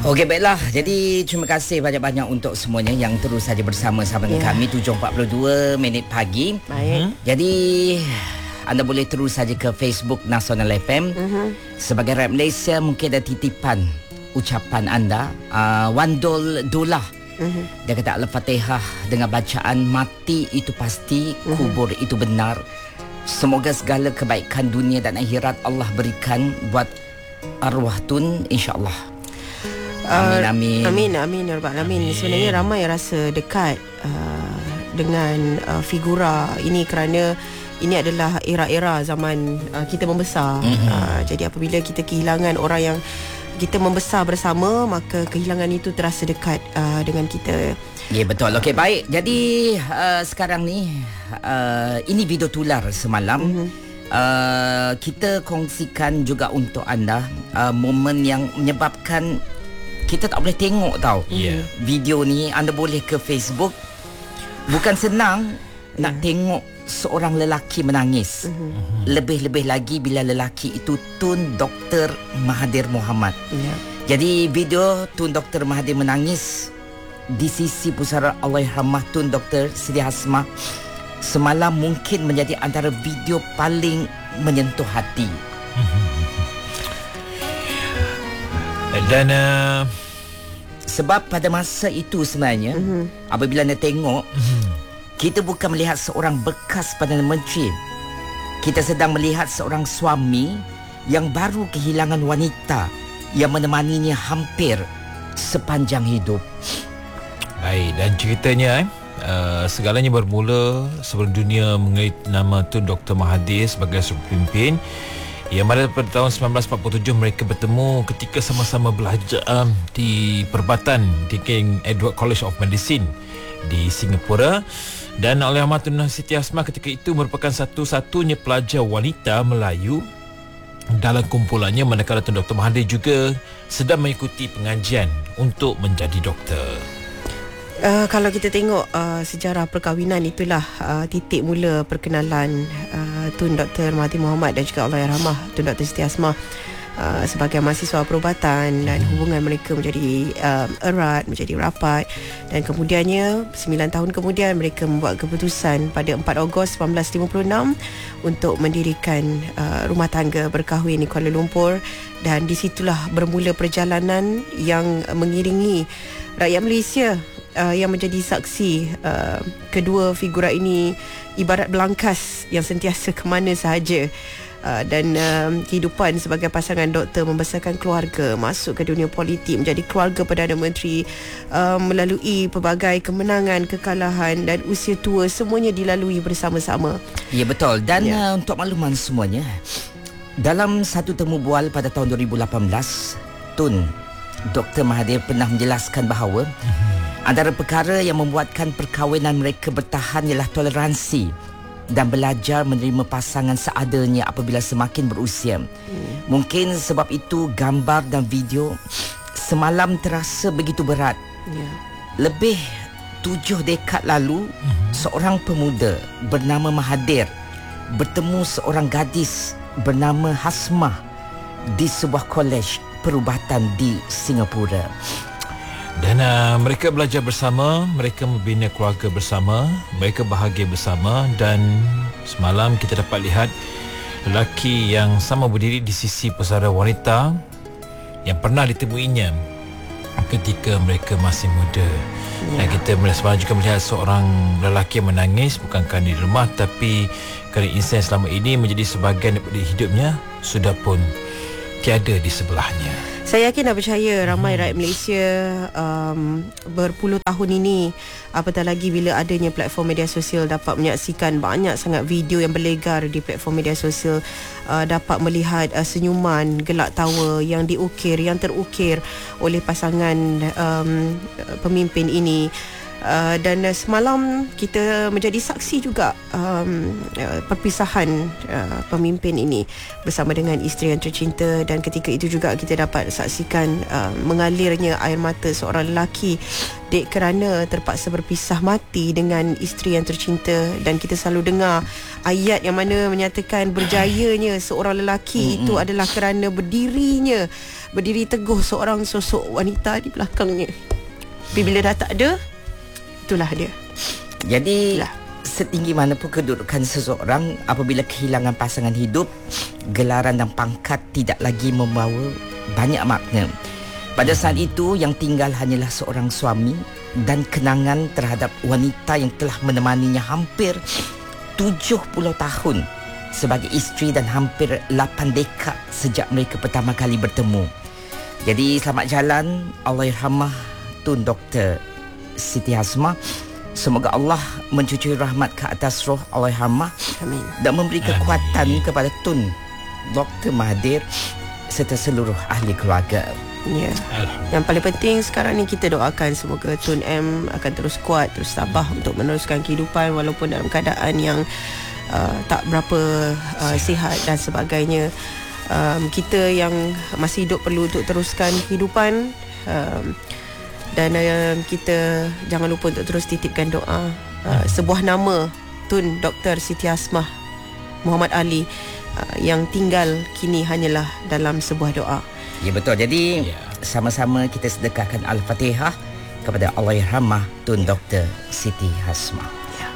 Okey, baiklah. Jadi terima kasih banyak-banyak untuk semuanya yang terus saja bersama dengan kami 7.42 minit pagi. Baik. Jadi anda boleh terus saja ke Facebook Nasional FM. Sebagai rakyat Malaysia, mungkin ada titipan ucapan anda. Wandol Dullah. Dia kata Al-Fatihah dengan bacaan mati itu pasti, kubur itu benar. Semoga segala kebaikan dunia dan akhirat Allah berikan buat arwah Tun, insya-Allah. Amin, amin. Amin ya rabbal alamin. Sebenarnya ramai rasa dekat dengan figura ini kerana ini adalah era-era zaman kita membesar. Jadi apabila kita kehilangan orang yang kita membesar bersama, maka kehilangan itu terasa dekat dengan kita. Ya, betul. Okey, baik. Jadi sekarang ni ini video tular semalam. Kita kongsikan juga untuk anda momen yang menyebabkan kita tak boleh tengok tau. Video ni anda boleh ke Facebook. Bukan senang nak tengok seorang lelaki menangis. Lebih-lebih lagi bila lelaki itu Tun Dr. Mahathir Mohamad. Jadi video Tun Dr. Mahathir menangis di sisi pusara Allahyarhamah Tun Dr. Siti Hasmah semalam mungkin menjadi antara video paling menyentuh hati. Dan sebab pada masa itu sebenarnya apabila anda tengok, kita bukan melihat seorang bekas Perdana Menteri. Kita sedang melihat seorang suami yang baru kehilangan wanita yang menemaninya hampir sepanjang hidup. Baik, dan ceritanya segalanya bermula sebelum dunia mengait nama Tun Dr. Mahathir sebagai seorang pemimpin yang pada tahun 1947 mereka bertemu ketika sama-sama belajar di perubatan di King Edward College of Medicine di Singapura. Dan Allahyarhamah Tun Siti Hasmah ketika itu merupakan satu-satunya pelajar wanita Melayu dalam kumpulannya, manakala Tun Dr. Mahathir juga sedang mengikuti pengajian untuk menjadi doktor. Kalau kita tengok sejarah perkahwinan, itulah titik mula perkenalan Tun Dr. Mahathir Mohamad dan juga Allahyarhamah Tun Dr. Siti Hasmah sebagai mahasiswa perubatan, dan hubungan mereka menjadi erat, menjadi rapat, dan kemudiannya 9 tahun kemudian mereka membuat keputusan pada 4 Ogos 1956 untuk mendirikan rumah tangga berkahwin di Kuala Lumpur. Dan di situlah bermula perjalanan yang mengiringi rakyat Malaysia yang menjadi saksi kedua figura ini ibarat belangkas yang sentiasa ke mana sahaja. Dan kehidupan sebagai pasangan doktor, membesarkan keluarga, masuk ke dunia politik, menjadi keluarga Perdana Menteri, melalui pelbagai kemenangan, kekalahan dan usia tua, semuanya dilalui bersama-sama. Ya, betul. Dan untuk makluman semuanya, dalam satu temu bual pada tahun 2018, Tun Dr. Mahathir pernah menjelaskan bahawa antara perkara yang membuatkan perkahwinan mereka bertahan ialah toleransi dan belajar menerima pasangan seadanya apabila semakin berusia. Mungkin sebab itu gambar dan video semalam terasa begitu berat. Lebih 7 dekad lalu, seorang pemuda bernama Mahathir bertemu seorang gadis bernama Hasmah di sebuah kolej perubatan di Singapura. Dan mereka belajar bersama, mereka membina keluarga bersama, mereka bahagia bersama. Dan semalam kita dapat lihat lelaki yang sama berdiri di sisi pesara wanita yang pernah ditemuinya ketika mereka masih muda. Dan kita semalam juga melihat seorang lelaki yang menangis, bukan kerana di rumah, tapi kerana insan selama ini menjadi sebahagian daripada hidupnya sudah pun tiada di sebelahnya. Saya yakin dan percaya ramai rakyat Malaysia berpuluh tahun ini, apatah lagi bila adanya platform media sosial, dapat menyaksikan banyak sangat video yang berlegar di platform media sosial, dapat melihat senyuman, gelak tawa yang diukir, yang terukir oleh pasangan pemimpin ini. Dan semalam kita menjadi saksi juga perpisahan pemimpin ini bersama dengan isteri yang tercinta, dan ketika itu juga kita dapat saksikan mengalirnya air mata seorang lelaki dek kerana terpaksa berpisah mati dengan isteri yang tercinta. Dan kita selalu dengar ayat yang mana menyatakan berjayanya seorang lelaki itu adalah kerana berdiri teguh seorang sosok wanita di belakangnya. Tapi bila dah tak ada, itulah dia. Jadi setinggi mana pun kedudukan seseorang, apabila kehilangan pasangan hidup, gelaran dan pangkat tidak lagi membawa banyak makna. Pada saat itu yang tinggal hanyalah seorang suami dan kenangan terhadap wanita yang telah menemaninya hampir 70 tahun sebagai isteri dan hampir 8 dekad sejak mereka pertama kali bertemu. Jadi selamat jalan Allahyarhamah Tun Dr. Siti Hasmah. Semoga Allah mencucuri rahmat ke atas roh Allahyarhamah. Amin. Dan memberi kekuatan kepada Tun Dr. Mahathir serta seluruh ahli keluarga. Ya. Yang paling penting sekarang ni kita doakan semoga Tun M akan terus kuat, terus tabah untuk meneruskan kehidupan walaupun dalam keadaan yang tak berapa sihat dan sebagainya. Kita yang masih hidup perlu untuk teruskan kehidupan, dan kita jangan lupa untuk terus titipkan doa. Sebuah nama Tun Dr. Siti Hasmah Muhammad Ali yang tinggal kini hanyalah dalam sebuah doa. Ya, betul. Jadi sama-sama kita sedekahkan Al-Fatihah kepada Allahyarhamah Tun Dr. Siti Hasmah.